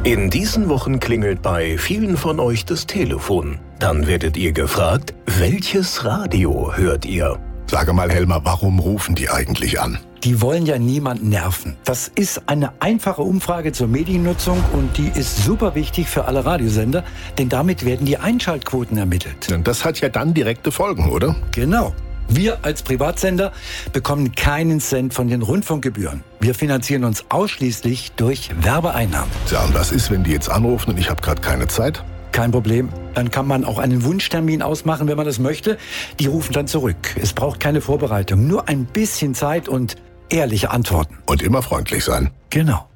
In diesen Wochen klingelt bei vielen von euch das Telefon. Dann werdet ihr gefragt, welches Radio hört ihr? Sage mal, Helmer, warum rufen die eigentlich an? Die wollen ja niemanden nerven. Das ist eine einfache Umfrage zur Mediennutzung und die ist super wichtig für alle Radiosender, denn damit werden die Einschaltquoten ermittelt. Denn das hat ja dann direkte Folgen, oder? Genau. Wir als Privatsender bekommen keinen Cent von den Rundfunkgebühren. Wir finanzieren uns ausschließlich durch Werbeeinnahmen. Tja, und was ist, wenn die jetzt anrufen und ich habe gerade keine Zeit? Kein Problem. Dann kann man auch einen Wunschtermin ausmachen, wenn man das möchte. Die rufen dann zurück. Es braucht keine Vorbereitung, nur ein bisschen Zeit und ehrliche Antworten. Und immer freundlich sein. Genau.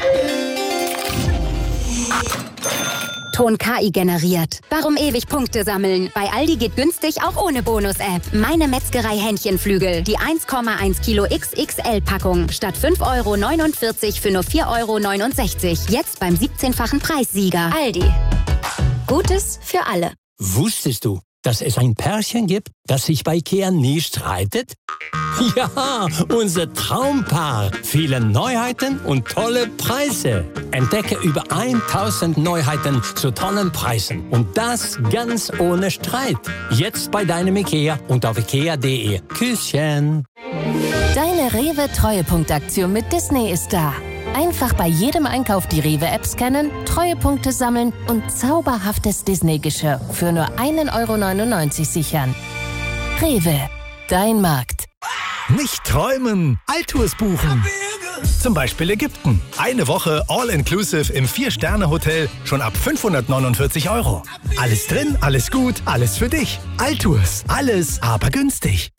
Ton KI generiert. Warum ewig Punkte sammeln? Bei Aldi geht günstig auch ohne Bonus-App. Meine Metzgerei Hähnchenflügel. Die 1,1 Kilo XXL-Packung. Statt 5,49 € für nur 4,69 €. Jetzt beim 17-fachen Preissieger. Aldi. Gutes für alle. Wusstest du, dass es ein Pärchen gibt, das sich bei IKEA nie streitet? Ja, unser Traumpaar. Viele Neuheiten und tolle Preise. Entdecke über 1000 Neuheiten zu tollen Preisen. Und das ganz ohne Streit. Jetzt bei deinem IKEA und auf ikea.de. Küsschen. Deine Rewe-Treuepunktaktion mit Disney ist da. Einfach bei jedem Einkauf die Rewe-App scannen, Treuepunkte sammeln und zauberhaftes Disney-Geschirr für nur 1,99 € sichern. Rewe, dein Markt. Nicht träumen, Altours buchen. Zum Beispiel Ägypten. Eine Woche All-Inclusive im 4-Sterne-Hotel schon ab 549 €. Alles drin, alles gut, alles für dich. Altours, alles aber günstig.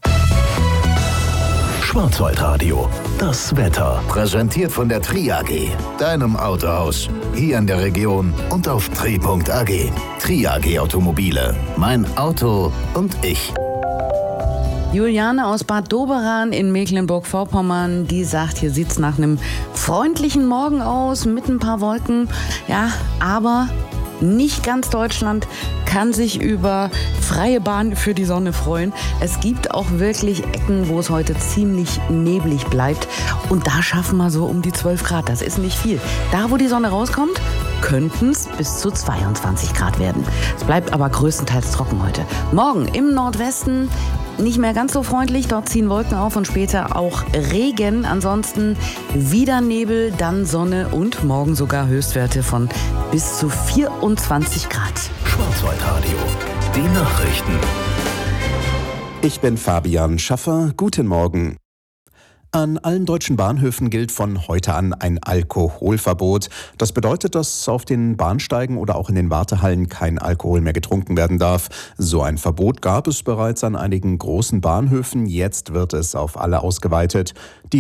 Schwarzwaldradio, das Wetter. Präsentiert von der Tri AG, deinem Autohaus. Hier in der Region und auf tri.ag. Tri AG Automobile. Mein Auto und ich. Juliane aus Bad Doberan in Mecklenburg-Vorpommern, die sagt, hier sieht's nach einem freundlichen Morgen aus, mit ein paar Wolken. Ja, aber nicht ganz Deutschland kann sich über freie Bahn für die Sonne freuen. Es gibt auch wirklich Ecken, wo es heute ziemlich neblig bleibt. Und da schaffen wir so um die 12 Grad. Das ist nicht viel. Da, wo die Sonne rauskommt, könnten es bis zu 22 Grad werden. Es bleibt aber größtenteils trocken heute. Morgen im Nordwesten nicht mehr ganz so freundlich. Dort ziehen Wolken auf und später auch Regen. Ansonsten wieder Nebel, dann Sonne und morgen sogar Höchstwerte von bis zu 24 Grad. Schwarzwaldradio, die Nachrichten. Ich bin Fabian Schaffer. Guten Morgen. An allen deutschen Bahnhöfen gilt von heute an ein Alkoholverbot. Das bedeutet, dass auf den Bahnsteigen oder auch in den Wartehallen kein Alkohol mehr getrunken werden darf. So ein Verbot gab es bereits an einigen großen Bahnhöfen. Jetzt wird es auf alle ausgeweitet. Die